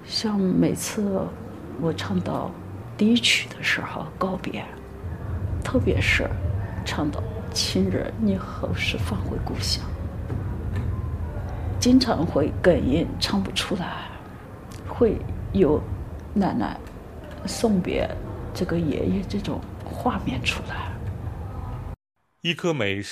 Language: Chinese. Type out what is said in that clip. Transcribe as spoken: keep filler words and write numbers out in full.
像每次我唱到第一曲的时候告别，特别是唱到亲人你何时返回故乡，经常会哽咽唱不出来，会有奶奶送别这个爷爷这种画面出来。 一颗美